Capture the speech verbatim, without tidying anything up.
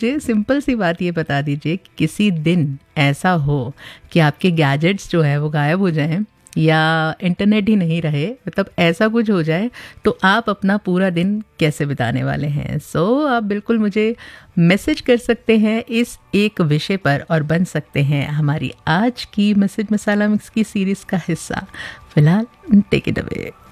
मुझे सिंपल सी बात ये बता दीजिए कि किसी दिन ऐसा हो कि आपके गैजेट्स जो है वो गायब हो जाएं या इंटरनेट ही नहीं रहे, मतलब ऐसा कुछ हो जाए, तो आप अपना पूरा दिन कैसे बिताने वाले हैं? सो so, आप बिल्कुल मुझे मैसेज कर सकते हैं इस एक विषय पर और बन सकते हैं हमारी आज की मैसेज मसाला मिक्स की सीरीज़ का हिस्सा। फिलहाल टेक इट अवे।